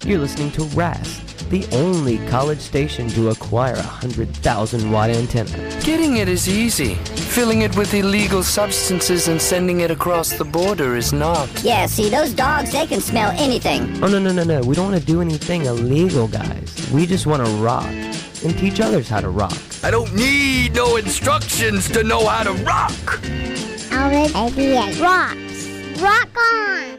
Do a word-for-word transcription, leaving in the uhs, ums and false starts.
You're listening to R A S, the only college station to acquire a one hundred thousand watt antenna. Getting it is easy. Filling it with illegal substances and sending it across the border is not. Yeah, see, those dogs, they can smell anything. Oh, no, no, no, no. We don't want to do anything illegal, guys. We just want to rock and teach others how to rock. I don't need no instructions to know how to rock. Alvin A B A rocks. Rock on!